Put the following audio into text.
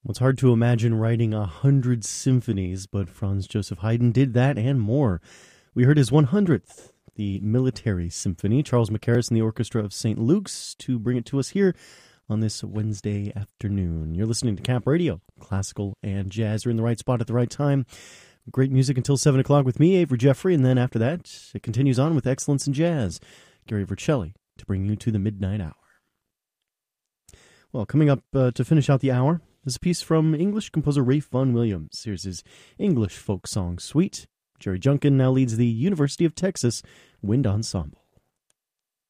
Well, it's hard to imagine writing 100 symphonies, but Franz Joseph Haydn did that and more. We heard his 100th, the Military Symphony, Charles Mackerras and the Orchestra of St. Luke's, to bring it to us here on this Wednesday afternoon. You're listening to Camp Radio, classical and jazz. You're in the right spot at the right time. Great music until 7 o'clock with me, Avery Jeffrey, and then after that, it continues on with Excellence in Jazz, Gary Vercelli, to bring you to the midnight hour. Well, coming up to finish out the hour is a piece from English composer Ralph Vaughan Williams. Here's his English folk song suite. Jerry Junkin now leads the University of Texas Wind Ensemble.